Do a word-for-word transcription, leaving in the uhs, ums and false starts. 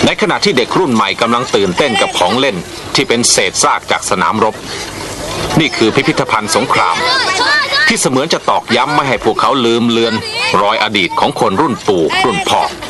ในขณะที่เด็กรุ่นใหม่กำลังตื่นเต้นกับของเล่นที่เป็นเศษซากจากสนามรบนี่คือพิพิธภัณฑ์สงครามที่เสมือนจะตอกย้ำไม่ให้พวกเขาลืมเลือนรอยอดีตของคนรุ่นปู่รุ่นพ่อ